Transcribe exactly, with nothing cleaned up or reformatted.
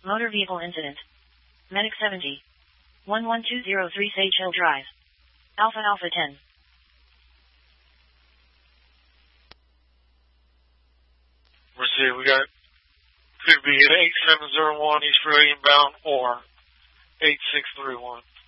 Motor vehicle incident. Medic seventy. one one two zero three Sage Hill Drive. Alpha Alpha ten. Receive, we got, could be at eight seven zero one East Road inbound or eight six three one.